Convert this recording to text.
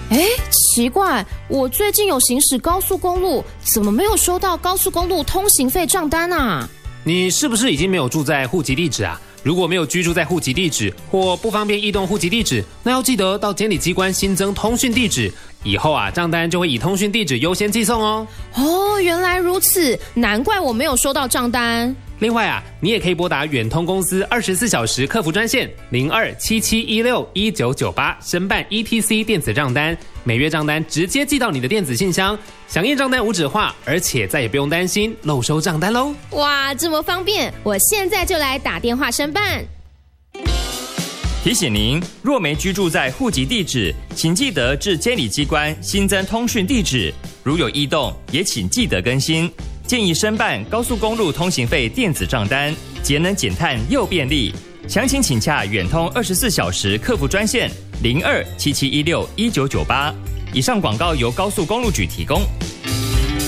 奇怪，我最近有行驶高速公路，怎么没有收到高速公路通行费账单啊？ 你是不是已经没有住在户籍地址啊？如果没有居住在户籍地址或不方便移动户籍地址，那要记得到监理机关新增通讯地址，以后账单就会以通讯地址优先寄送哦。 原来如此，难怪我没有收到账单。 另外你也可以拨打远通公司24小时客服专线0277161998申办 ETC 电子账单，每月账单直接寄到你的电子信箱，响应账单无纸化，而且再也不用担心漏收账单喽。 哇，这么方便，我现在就来打电话申办。 提醒您，若没居住在户籍地址，请记得至监理机关新增通讯地址，如有异动，也请记得更新。建议申办高速公路通行费电子账单，节能减碳又便利。详情请洽远通24小时客服专线0277161998。以上广告由高速公路局提供。